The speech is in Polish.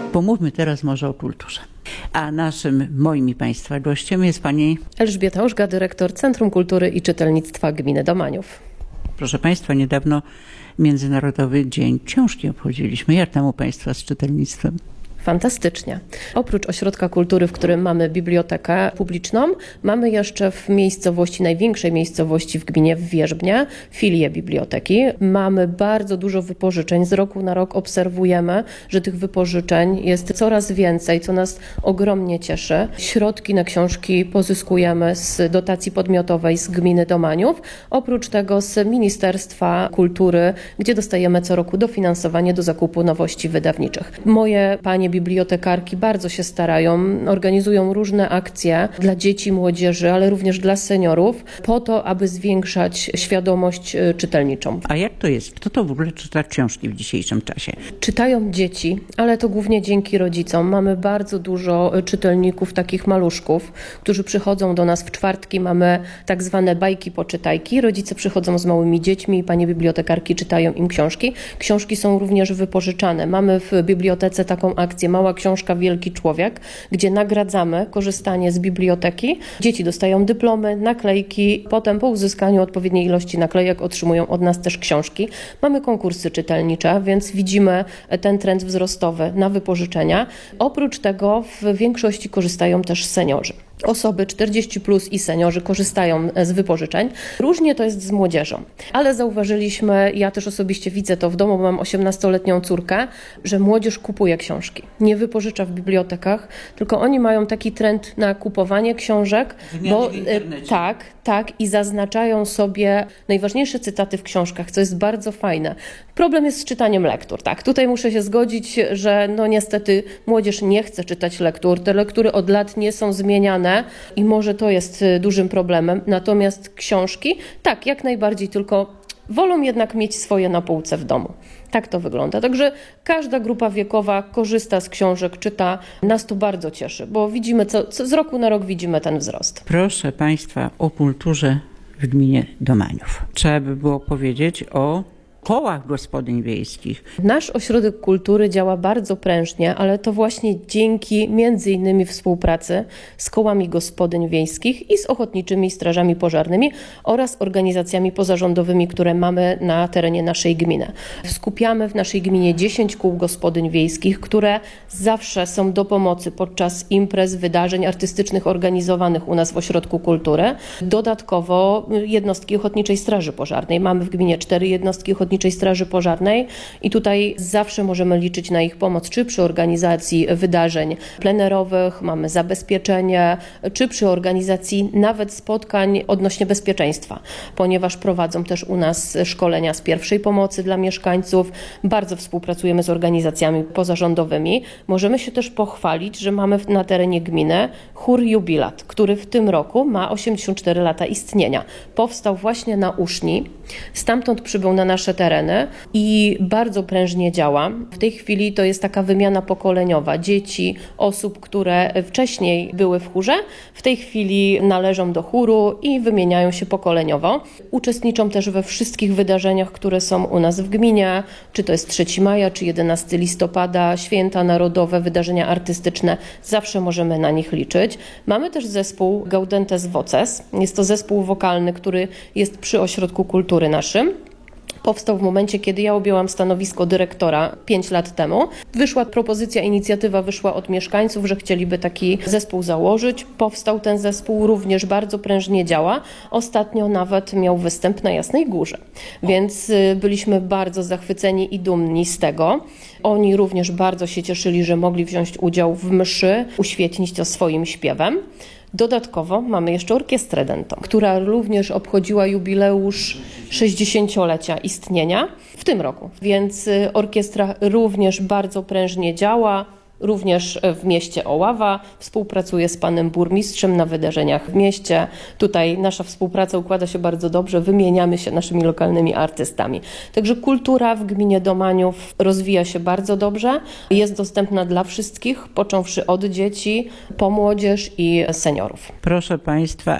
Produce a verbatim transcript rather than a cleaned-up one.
Pomówmy teraz może o kulturze. A naszym, moim i Państwa gościem jest pani Elżbieta Ożga, dyrektor Centrum Kultury i Czytelnictwa Gminy Domaniów. Proszę Państwa, niedawno Międzynarodowy Dzień Książki obchodziliśmy. Jak tam u Państwa z czytelnictwem? Fantastycznie. Oprócz ośrodka kultury, w którym mamy bibliotekę publiczną, mamy jeszcze w miejscowości, największej miejscowości w gminie, w Wierzbnie, filię biblioteki. Mamy bardzo dużo wypożyczeń. Z roku na rok obserwujemy, że tych wypożyczeń jest coraz więcej, co nas ogromnie cieszy. Środki na książki pozyskujemy z dotacji podmiotowej z gminy Domaniów. Oprócz tego z Ministerstwa Kultury, gdzie dostajemy co roku dofinansowanie do zakupu nowości wydawniczych. Moje panie bibliotekarki bardzo się starają, organizują różne akcje dla dzieci, młodzieży, ale również dla seniorów, po to, aby zwiększać świadomość czytelniczą. A jak to jest? Kto to w ogóle czyta książki w dzisiejszym czasie? Czytają dzieci, ale to głównie dzięki rodzicom. Mamy bardzo dużo czytelników, takich maluszków, którzy przychodzą do nas w czwartki. Mamy tak zwane bajki poczytajki. Rodzice przychodzą z małymi dziećmi i panie bibliotekarki czytają im książki. Książki są również wypożyczane. Mamy w bibliotece taką akcję Mała książka, wielki człowiek, gdzie nagradzamy korzystanie z biblioteki. Dzieci dostają dyplomy, naklejki, potem po uzyskaniu odpowiedniej ilości naklejek otrzymują od nas też książki. Mamy konkursy czytelnicze, więc widzimy ten trend wzrostowy na wypożyczenia. Oprócz tego w większości korzystają też seniorzy. Osoby czterdzieści plus i seniorzy korzystają z wypożyczeń. Różnie to jest z młodzieżą, ale zauważyliśmy, ja też osobiście widzę to w domu, bo mam osiemnastoletnią córkę, że młodzież kupuje książki. Nie wypożycza w bibliotekach, tylko oni mają taki trend na kupowanie książek, bo w internecie. tak, tak i zaznaczają sobie najważniejsze cytaty w książkach, co jest bardzo fajne. Problem jest z czytaniem lektur, tak. Tutaj muszę się zgodzić, że no niestety młodzież nie chce czytać lektur. Te lektury od lat nie są zmieniane i może to jest dużym problemem. Natomiast książki, tak, jak najbardziej, tylko wolą jednak mieć swoje na półce w domu. Tak to wygląda. Także każda grupa wiekowa korzysta z książek, czyta. Nas to bardzo cieszy, bo widzimy, co, co z roku na rok widzimy ten wzrost. Proszę Państwa o kulturze w gminie Domaniów. Trzeba by było powiedzieć o kołach gospodyń wiejskich. Nasz ośrodek kultury działa bardzo prężnie, ale to właśnie dzięki między innymi współpracy z kołami gospodyń wiejskich i z ochotniczymi strażami pożarnymi oraz organizacjami pozarządowymi, które mamy na terenie naszej gminy. Skupiamy w naszej gminie dziesięć kół gospodyń wiejskich, które zawsze są do pomocy podczas imprez, wydarzeń artystycznych organizowanych u nas w ośrodku kultury. Dodatkowo jednostki ochotniczej straży pożarnej. Mamy w gminie cztery jednostki ochotniczej Straży Pożarnej i tutaj zawsze możemy liczyć na ich pomoc, czy przy organizacji wydarzeń plenerowych, mamy zabezpieczenie, czy przy organizacji nawet spotkań odnośnie bezpieczeństwa, ponieważ prowadzą też u nas szkolenia z pierwszej pomocy dla mieszkańców. Bardzo współpracujemy z organizacjami pozarządowymi. Możemy się też pochwalić, że mamy na terenie gminy chór Jubilat, który w tym roku ma osiemdziesiąt cztery lata istnienia. Powstał właśnie na Uszni, stamtąd przybył na nasze tereny i bardzo prężnie działa. W tej chwili to jest taka wymiana pokoleniowa. Dzieci, osób, które wcześniej były w chórze, w tej chwili należą do chóru i wymieniają się pokoleniowo. Uczestniczą też we wszystkich wydarzeniach, które są u nas w gminie, czy to jest trzeciego maja, czy jedenastego listopada, święta narodowe, wydarzenia artystyczne. Zawsze możemy na nich liczyć. Mamy też zespół Gaudentes Voces. Jest to zespół wokalny, który jest przy ośrodku kultury naszym. Powstał w momencie, kiedy ja objęłam stanowisko dyrektora pięć lat temu. Wyszła propozycja, inicjatywa wyszła od mieszkańców, że chcieliby taki zespół założyć. Powstał ten zespół, również bardzo prężnie działa. Ostatnio nawet miał występ na Jasnej Górze, więc byliśmy bardzo zachwyceni i dumni z tego. Oni również bardzo się cieszyli, że mogli wziąć udział w mszy, uświetnić to swoim śpiewem. Dodatkowo mamy jeszcze Orkiestrę Dentą, która również obchodziła jubileusz sześćdziesięciolecia istnienia w tym roku, więc orkiestra również bardzo prężnie działa. Również w mieście Oława współpracuje z panem burmistrzem na wydarzeniach w mieście. Tutaj nasza współpraca układa się bardzo dobrze, wymieniamy się naszymi lokalnymi artystami. Także kultura w gminie Domaniów rozwija się bardzo dobrze, jest dostępna dla wszystkich, począwszy od dzieci, po młodzież i seniorów. Proszę Państwa,